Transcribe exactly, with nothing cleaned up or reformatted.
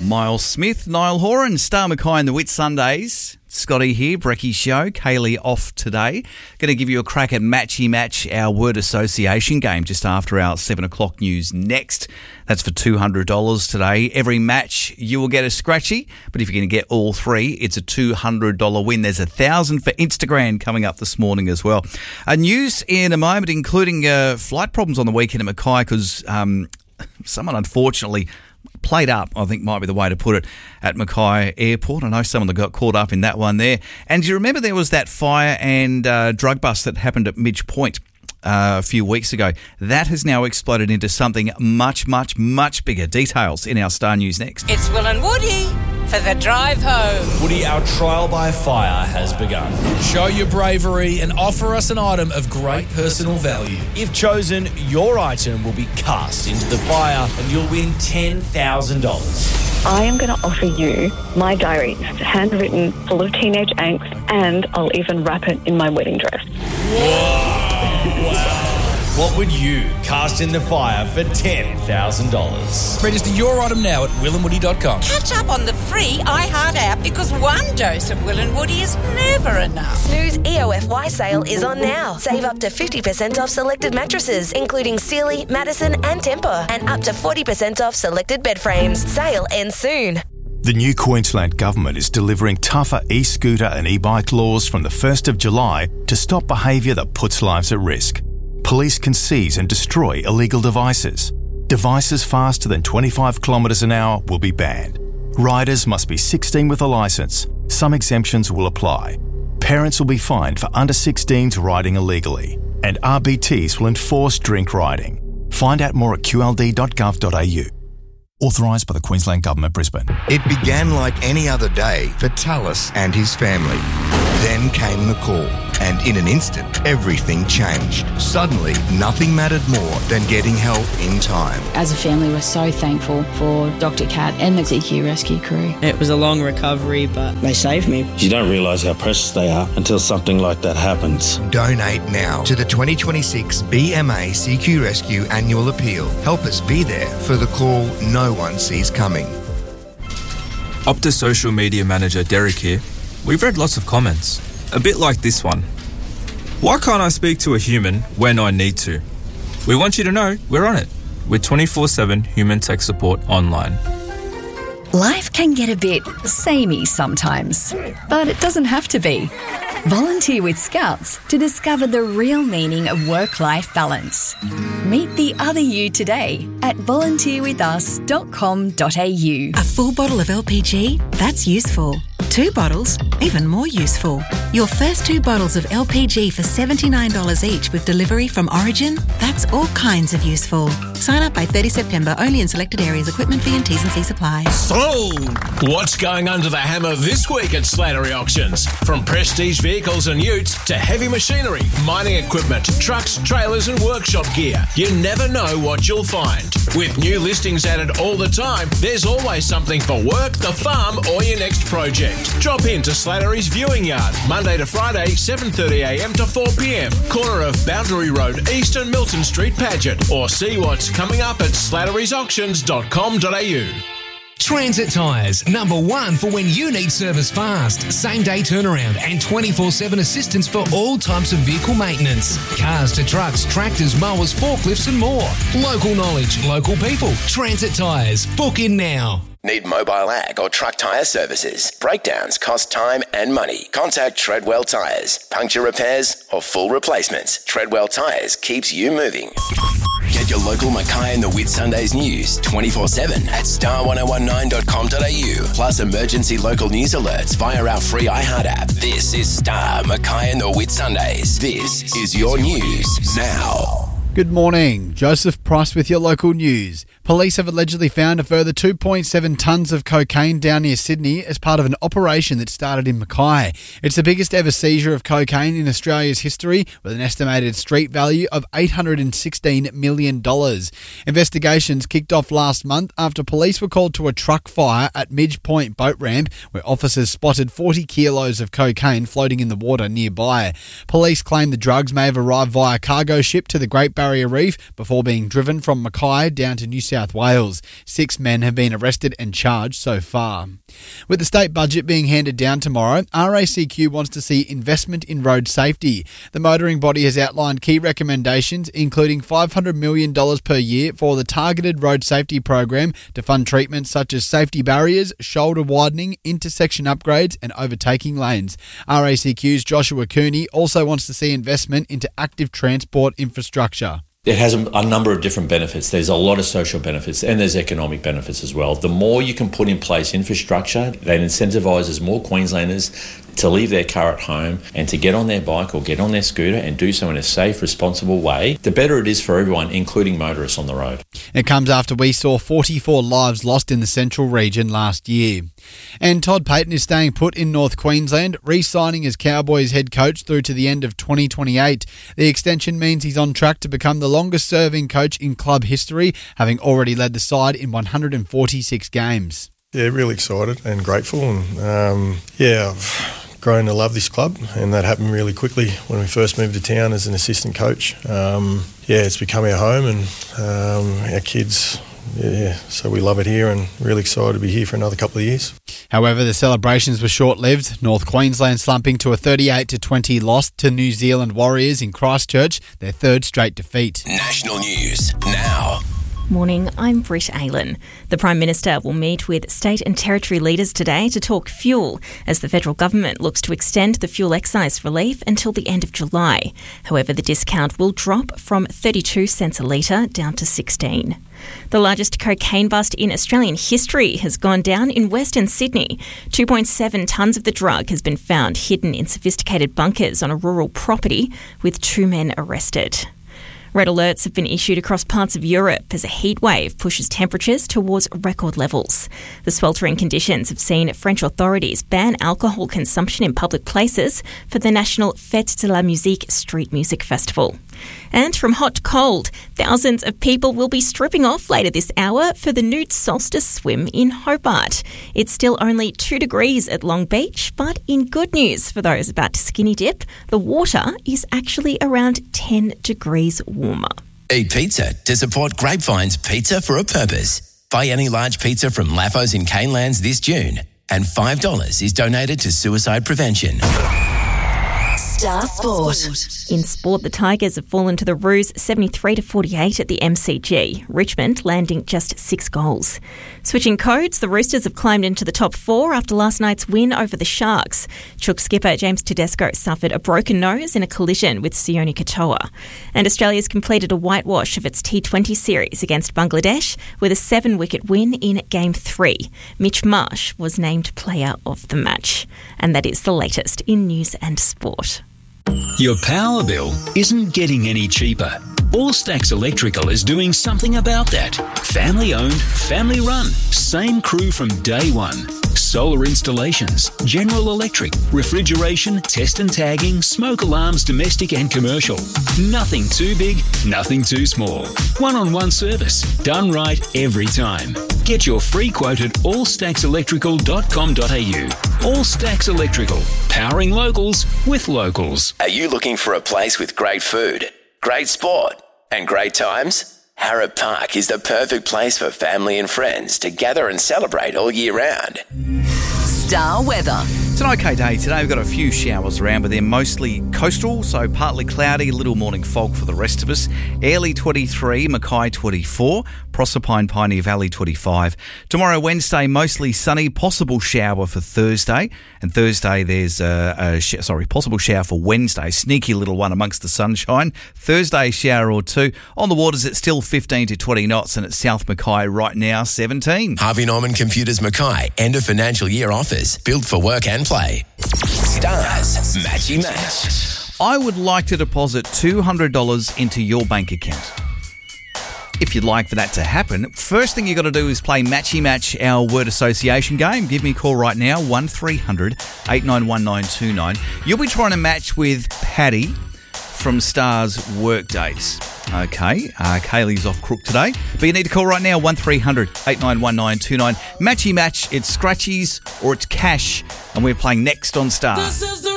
Miles Smith, Niall Horan, Star Mackay and the Whitsundays. Scotty here, Brecky Show. Kaylee off today. Going to give you a crack at Matchy Match, our word association game, just after our seven o'clock news next. That's for two hundred dollars today. Every match you will get a scratchy, but if you're going to get all three, it's a two hundred dollars win. There's a thousand for Instagram coming up this morning as well. Uh, news in a moment, including uh, flight problems on the weekend at Mackay because um, someone unfortunately played up, I think might be the way to put it, at Mackay Airport. I know someone that got caught up in that one there. And do you remember there was that fire and uh, drug bust that happened at Midge Point uh, a few weeks ago? That has now exploded into something much, much, much bigger. Details in our Star News next. It's Will and Woody for the drive home. Woody, our trial by fire has begun. Show your bravery and offer us an item of great personal value. If chosen, your item will be cast into the fire and you'll win ten thousand dollars. I am going to offer you my diary. It's handwritten, full of teenage angst, and I'll even wrap it in my wedding dress. Whoa! Wow. What would you cast in the fire for ten thousand dollars? Register your item now at will and woody dot com. Catch up on the free iHeart app because one dose of Will and Woody is never enough. Snooze E O F Y sale is on now. Save up to fifty percent off selected mattresses, including Sealy, Madison and Tempur, and up to forty percent off selected bed frames. Sale ends soon. The new Queensland Government is delivering tougher e-scooter and e-bike laws from the first of July to stop behaviour that puts lives at risk. Police can seize and destroy illegal devices. Devices faster than twenty-five kilometres an hour will be banned. Riders must be sixteen with a licence. Some exemptions will apply. Parents will be fined for under sixteens riding illegally. And R B Ts will enforce drink riding. Find out more at q l d dot gov dot a u. Authorised by the Queensland Government, Brisbane. It began like any other day for Tallis and his family. Then came the call, and in an instant, everything changed. Suddenly, nothing mattered more than getting help in time. As a family, we're so thankful for Doctor Cat and the C Q rescue crew. It was a long recovery, but they saved me. You don't realise how precious they are until something like that happens. Donate now to the twenty twenty-six B M A C Q Rescue Annual Appeal. Help us be there for the call no one sees coming. Optus social media manager Derek here. We've read lots of comments, a bit like this one. Why can't I speak to a human when I need to? We want you to know we're on it with twenty-four seven human tech support online. Life can get a bit samey sometimes, but it doesn't have to be. Volunteer with Scouts to discover the real meaning of work-life balance. Meet the other you today at volunteer with us dot com dot a u. A full bottle of L P G? That's useful. Two bottles? Even more useful. Your first two bottles of L P G for seventy-nine dollars each with delivery from Origin? That's all kinds of useful. Sign up by thirtieth September, only in selected areas. Equipment fee and T's and C's apply. Sold! What's going under the hammer this week at Slattery Auctions? From prestige vehicles and utes to heavy machinery, mining equipment, trucks, trailers and workshop gear. You never know what you'll find. With new listings added all the time, there's always something for work, the farm or your next project. Drop in to Slattery's Viewing Yard, Monday to Friday, seven thirty a m to four p m, corner of Boundary Road East and Milton Street, Paget, or see what's coming up at slattery's auctions dot com dot a u. Transit Tyres, number one for when you need service fast, same day turnaround and twenty-four seven assistance for all types of vehicle maintenance. Cars to trucks, tractors, mowers, forklifts and more. Local knowledge, local people. Transit Tyres, book in now. Need mobile ag or truck tyre services? Breakdowns cost time and money. Contact Treadwell Tyres. Puncture repairs or full replacements. Treadwell Tyres keeps you moving. Get your local Mackay and the Whitsundays news twenty-four seven at star one oh one nine dot com dot a u. Plus emergency local news alerts via our free iHeart app. This is Star Mackay and the Whitsundays. This is your news now. Good morning. Joseph Price with your local news. Police have allegedly found a further two point seven tonnes of cocaine down near Sydney as part of an operation that started in Mackay. It's the biggest ever seizure of cocaine in Australia's history, with an estimated street value of eight hundred sixteen million dollars. Investigations kicked off last month after police were called to a truck fire at Midge Point boat ramp, where officers spotted forty kilos of cocaine floating in the water nearby. Police claim the drugs may have arrived via cargo ship to the Great Barrier Reef before being driven from Mackay down to New South South Wales. Six men have been arrested and charged so far. With the state budget being handed down tomorrow, R A C Q wants to see investment in road safety. The motoring body has outlined key recommendations, including five hundred million dollars per year for the targeted road safety program to fund treatments such as safety barriers, shoulder widening, intersection upgrades and overtaking lanes. R A C Q's Joshua Cooney also wants to see investment into active transport infrastructure. It has a, a number of different benefits. There's a lot of social benefits and there's economic benefits as well. The more you can put in place infrastructure, that incentivises more Queenslanders to leave their car at home and to get on their bike or get on their scooter and do so in a safe, responsible way, the better it is for everyone, including motorists on the road. It comes after we saw forty-four lives lost in the central region last year. And Todd Payten is staying put in North Queensland, re-signing as Cowboys head coach through to the end of twenty twenty-eight. The extension means he's on track to become the longest-serving coach in club history, having already led the side in one hundred forty-six games. Yeah, really excited and grateful. And um, yeah, I've grown to love this club, and that happened really quickly when we first moved to town as an assistant coach. Um, yeah, it's become our home, and um, our kids, yeah, so we love it here and really excited to be here for another couple of years. However, the celebrations were short-lived. North Queensland slumping to a thirty-eight to twenty loss to New Zealand Warriors in Christchurch, their third straight defeat. National news now. Morning, I'm Britt Aylan. The Prime Minister will meet with state and territory leaders today to talk fuel as the federal government looks to extend the fuel excise relief until the end of July. However, the discount will drop from thirty-two cents a litre down to sixteen. The largest cocaine bust in Australian history has gone down in Western Sydney. two point seven tonnes of the drug has been found hidden in sophisticated bunkers on a rural property, with two men arrested. Red alerts have been issued across parts of Europe as a heat wave pushes temperatures towards record levels. The sweltering conditions have seen French authorities ban alcohol consumption in public places for the national Fête de la Musique street music festival. And from hot to cold, thousands of people will be stripping off later this hour for the nude solstice swim in Hobart. It's still only two degrees at Long Beach, but in good news for those about to skinny dip, the water is actually around ten degrees warmer. Eat pizza to support Grapevine's Pizza for a Purpose. Buy any large pizza from Laffos in Canelands this June, and five dollars is donated to suicide prevention. Star Sport. In sport, the Tigers have fallen to the Roos seventy-three to forty-eight at the M C G, Richmond landing just six goals. Switching codes, the Roosters have climbed into the top four after last night's win over the Sharks. Chook skipper James Tedesco suffered a broken nose in a collision with Sione Katoa. And Australia's completed a whitewash of its T twenty series against Bangladesh with a seven-wicket win in Game three. Mitch Marsh was named Player of the Match. And that is the latest in news and sport. Your power bill isn't getting any cheaper. All Stacks Electrical is doing something about that. Family owned, family run, same crew from day one. Solar installations, general electric, refrigeration, test and tagging, smoke alarms, domestic and commercial. Nothing too big, nothing too small. One-on-one service, done right every time. Get your free quote at all stacks electrical dot com dot a u. All Stacks Electrical, powering locals with locals. Are you looking for a place with great food, great sport and great times? Harrop Park is the perfect place for family and friends to gather and celebrate all year round. Star weather. It's an okay day today. We've got a few showers around, but they're mostly coastal, so partly cloudy, a little morning fog for the rest of us. Airlie twenty-three, Mackay twenty-four, Proserpine, Pioneer Valley twenty-five. Tomorrow, Wednesday, mostly sunny, possible shower for Thursday. And Thursday, there's a, a sh- sorry, possible shower for Wednesday. Sneaky little one amongst the sunshine. Thursday, shower or two. On the waters, it's still fifteen to twenty knots, and at South Mackay right now, seventeen. Harvey Norman Computers Mackay, end of financial year offers, built for work and play. Stars Matchy Match. I would like to deposit two hundred dollars into your bank account. If you'd like for that to happen, first thing you've got to do is play Matchy Match, our word association game. Give me a call right now, one three hundred eight nine one nine two nine. You'll be trying to match with Paddy from Stars Workdays. Okay, uh, Kaylee's off crook today, but you need to call right now, one three hundred eight nine one nine two nine. Matchy Match, it's scratchies or it's cash, and we're playing next on Star. This is the